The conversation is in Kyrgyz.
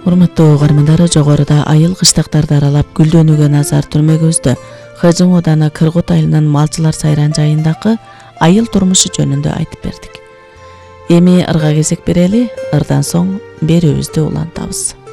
Урматтуу угармандар, жогоруда айыл кыштактарды аралап гүлдөнүүгө назар түрмөгүбүздө Кыжың Ооданы Кыргут айылынын малчылар сайран жайындагы айыл турмушу жөнүндө айтып бердик. Эми ырга кезек берели, ырдан соң берүүбүздү улантабыз.